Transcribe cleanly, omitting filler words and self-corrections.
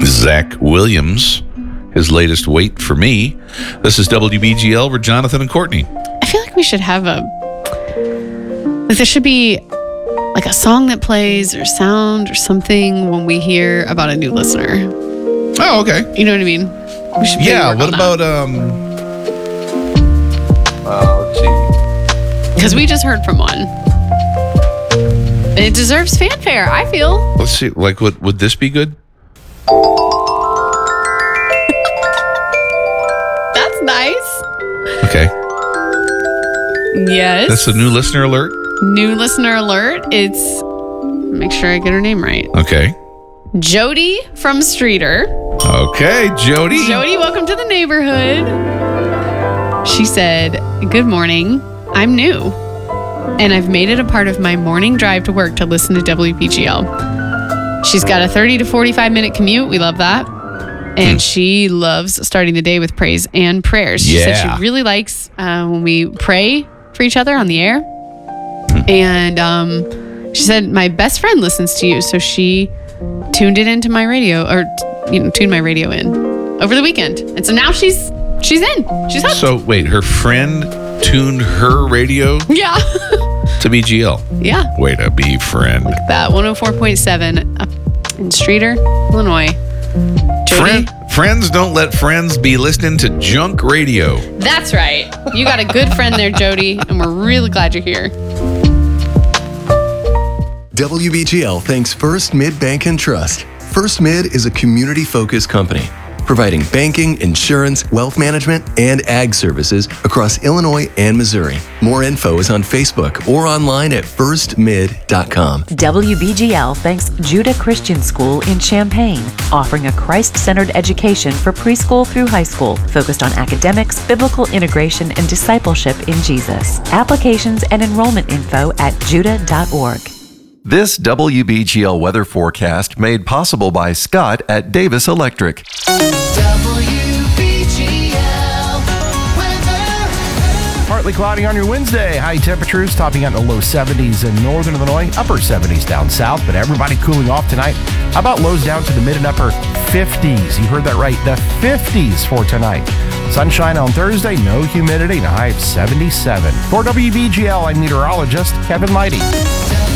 Zach Williams, his latest Wait for Me. This is WBGL. We're Jonathan and Courtney. I feel like we should have there should be like a song that plays or sound or something when we hear about a new listener. Oh, okay. You know what I mean? We should What about, let's see. Because we just heard from one. It deserves fanfare, I feel. Let's see. Like, would this be good? That's nice. Okay. Yes. That's a new listener alert? New listener alert. It's, make sure I get her name right. Okay. Jody from Streeter. Okay, Jody. Jody, welcome to the neighborhood. She said, "Good morning. I'm new, and I've made it a part of my morning drive to work to listen to WPGL. She's got a 30 to 45 minute commute. We love that. And she loves starting the day with praise and prayers. She said she really likes when we pray for each other on the air. And she said, my best friend listens to you. So she tuned it into my radio, or tuned my radio in over the weekend. And so now she's in. She's hooked. So wait, her friend tuned her radio to BGL. Yeah. Way to be friend. Look at that. 104.7 up in Streeter, Illinois. Jody? Friends don't let friends be listening to junk radio. That's right. You got a good friend there, Jody, and we're really glad you're here. WBGL thanks First Mid Bank and Trust. First Mid is a community-focused company providing banking, insurance, wealth management, and ag services across Illinois and Missouri. More info is on Facebook or online at firstmid.com. WBGL thanks Judah Christian School in Champaign, offering a Christ-centered education for preschool through high school, focused on academics, biblical integration, and discipleship in Jesus. Applications and enrollment info at judah.org. This WBGL weather forecast made possible by Scott at Davis Electric. Partly cloudy on your Wednesday. High temperatures topping out in the low 70s in northern Illinois, upper 70s down south, but everybody cooling off tonight. How about lows down to the mid and upper 50s? You heard that right, the 50s for tonight. Sunshine on Thursday, no humidity, and a high of 77. For WBGL, I'm meteorologist Kevin Leidy.